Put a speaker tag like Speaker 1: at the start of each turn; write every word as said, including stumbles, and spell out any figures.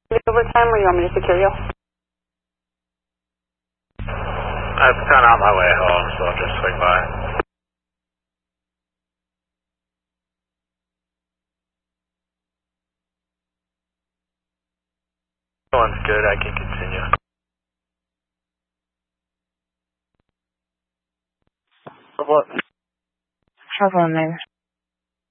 Speaker 1: Overtime, or you want me to secure you?
Speaker 2: I'm kind of on my way home, so I'll just swing by. One's good, I can continue.
Speaker 3: What?
Speaker 1: Have on there.